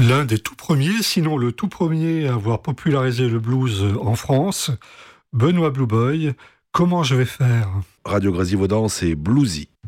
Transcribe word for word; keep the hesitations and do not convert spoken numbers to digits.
l'un des tout premiers, sinon le tout premier à avoir popularisé le blues en France, Benoît Blue Boy, Comment je vais faire ? Radio Grésivaudan, c'est Bluesy.